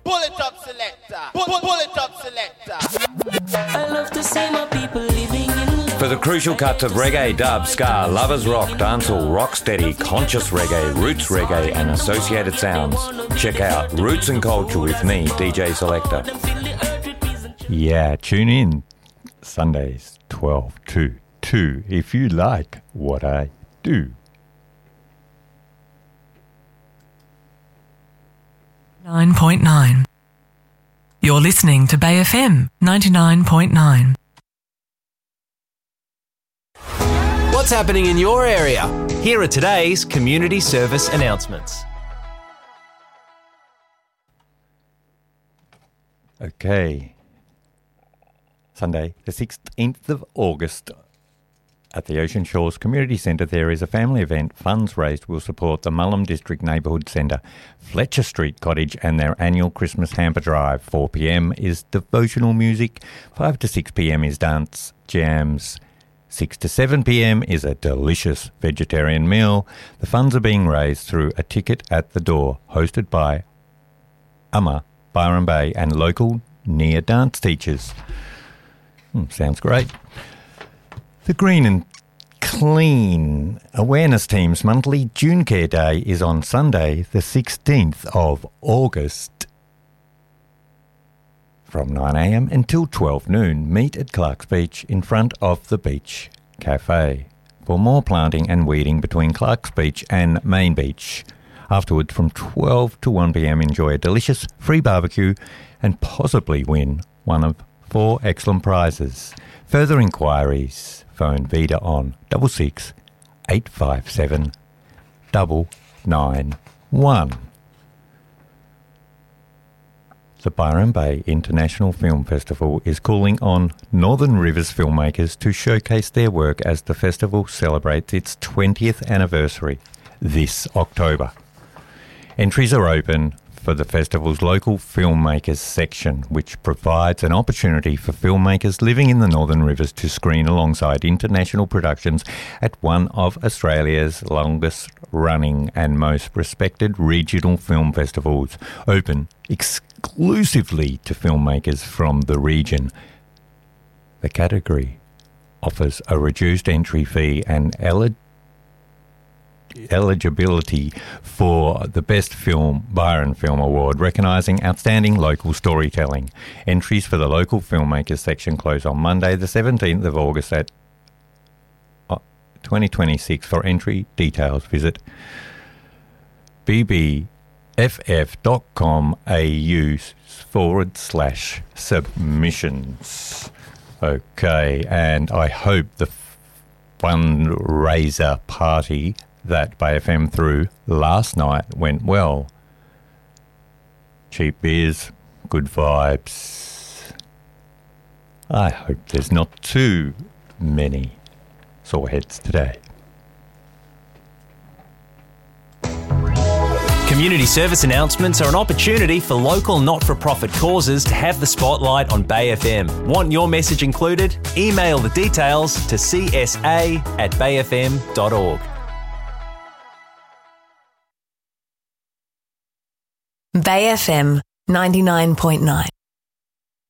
Pull it up, selector. Pull it up, selector. I love to see my people living in love. For the crucial cuts of reggae, dub, ska, lovers rock, dancehall, rocksteady, conscious reggae, roots reggae and associated sounds, check out Roots and Culture with me, DJ Selector. Yeah, tune in Sundays 12 to 2 if you like what I do. 9.9. You're listening to Bay FM 99.9. What's happening in your area? Here are today's community service announcements. Okay. Sunday, the 16th of August, at the Ocean Shores Community Centre, there is a family event. Funds raised will support the Mullum District Neighbourhood Centre, Fletcher Street Cottage and their annual Christmas hamper drive. 4 p.m. is devotional music. 5 to 6 p.m. is dance jams. 6 to 7 p.m. is a delicious vegetarian meal. The funds are being raised through a ticket at the door, hosted by Amma, Byron Bay and local near dance teachers. Sounds great. The Green and Clean Awareness Team's monthly June Care Day is on Sunday, the 16th of August. From 9 a.m. until 12 noon, meet at Clark's Beach in front of the Beach Cafe for more planting and weeding between Clark's Beach and Main Beach. Afterwards, from 12 to 1 p.m, enjoy a delicious free barbecue and possibly win one of 4 excellent prizes. Further inquiries, phone Vida on 66 857 991. The Byron Bay International Film Festival is calling on Northern Rivers filmmakers to showcase their work as the festival celebrates its 20th anniversary this October. Entries are open for the festival's local filmmakers section, which provides an opportunity for filmmakers living in the Northern Rivers to screen alongside international productions at one of Australia's longest running and most respected regional film festivals, open exclusively to filmmakers from the region. The category offers a reduced entry fee and eligibility for the Best Film Byron Film Award, recognising outstanding local storytelling. Entries for the local filmmakers section close on Monday the 17th of August at 2026. For entry details, visit bbff.com.au/submissions. Okay, and I hope the fundraiser party that Bay FM threw last night went well. Cheap beers, good vibes. I hope there's not too many sore heads today. Community service announcements are an opportunity for local not-for-profit causes to have the spotlight on Bay FM. Want your message included? Email the details to csa@bayfm.org. Bay FM 99.9.